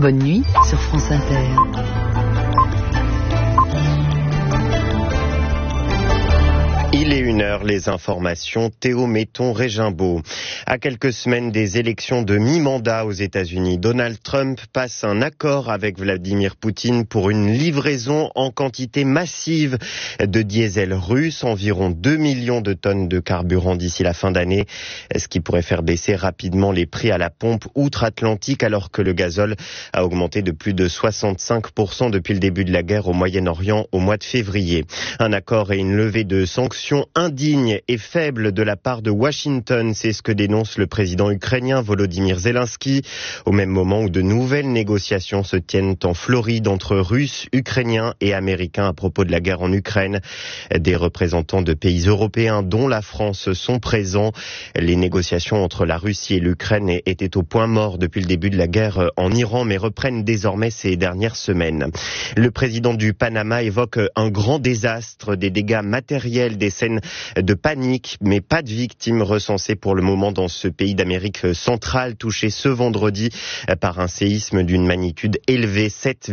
Bonne nuit sur France Inter. Il est 1h, les informations, Théo Metton-Régimbaud. À quelques semaines des élections de mi-mandat aux États-Unis, Donald Trump passe un accord avec Vladimir Poutine pour une livraison en quantité massive de diesel russe, environ 2 millions de tonnes de carburant d'ici la fin d'année, ce qui pourrait faire baisser rapidement les prix à la pompe outre-Atlantique alors que le gazole a augmenté de plus de 65% depuis le début de la guerre au Moyen-Orient au mois de février. Un accord et une levée de sanctions indigne et faible de la part de Washington, c'est ce que dénonce le président ukrainien Volodymyr Zelensky, au même moment où de nouvelles négociations se tiennent en Floride entre Russes, Ukrainiens et Américains à propos de la guerre en Ukraine. Des représentants de pays européens, dont la France, sont présents. Les négociations entre la Russie et l'Ukraine étaient au point mort depuis le début de la guerre en Iran, mais reprennent désormais ces dernières semaines. Le président du Panama évoque un grand désastre, des dégâts matériels, des scènes de panique, mais pas de victimes recensées pour le moment dans ce pays d'Amérique centrale, touché ce vendredi par un séisme d'une magnitude élevée,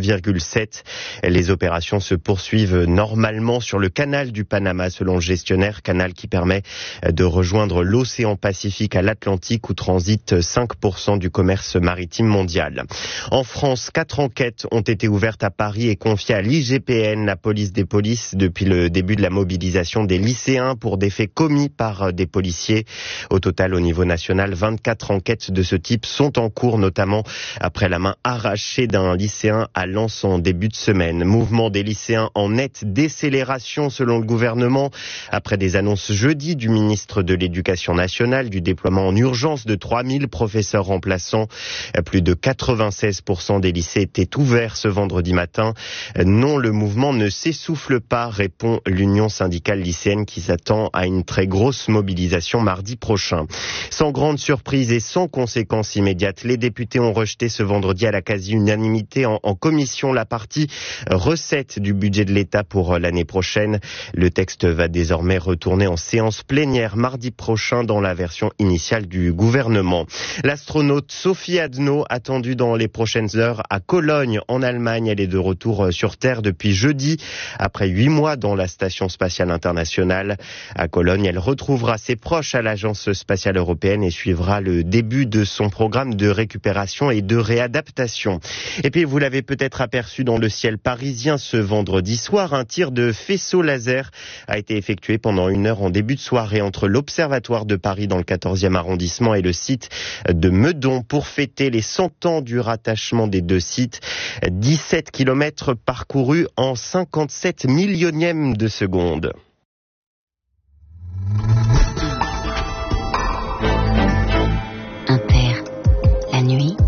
7,7. Les opérations se poursuivent normalement sur le canal du Panama, selon le gestionnaire, canal qui permet de rejoindre l'océan Pacifique à l'Atlantique, où transite 5% du commerce maritime mondial. En France, 4 enquêtes ont été ouvertes à Paris et confiées à l'IGPN, la police des polices, depuis le début de la mobilisation des lycéens pour des faits commis par des policiers. Au total, au niveau national, 24 enquêtes de ce type sont en cours, notamment après la main arrachée d'un lycéen à Lens en début de semaine. Mouvement des lycéens en nette décélération selon le gouvernement, après des annonces jeudi du ministre de l'Éducation nationale du déploiement en urgence de 3000 professeurs remplaçants. Plus de 96% des lycées étaient ouverts ce vendredi matin. Non, le mouvement ne s'essouffle pas, répond l'Union syndicale lycéenne qui s'attend à une très grosse mobilisation mardi prochain. Sans grande surprise et sans conséquences immédiates, les députés ont rejeté ce vendredi à la quasi-unanimité en commission la partie recette du budget de l'État pour l'année prochaine. Le texte va désormais retourner en séance plénière mardi prochain dans la version initiale du gouvernement. L'astronaute Sophie Adno, attendue dans les prochaines heures à Cologne en Allemagne, elle est de retour sur Terre depuis jeudi, après 8 mois dans la station spatiale internationale. À Cologne, elle retrouvera ses proches à l'Agence spatiale européenne et suivra le début de son programme de récupération et de réadaptation. Et puis, vous l'avez peut-être aperçu dans le ciel parisien ce vendredi soir, un tir de faisceau laser a été effectué pendant 1 heure en début de soirée entre l'Observatoire de Paris dans le 14e arrondissement et le site de Meudon pour fêter les 100 ans du rattachement des deux sites. 17 kilomètres parcourus en 57 millionièmes de seconde. Inter, la nuit,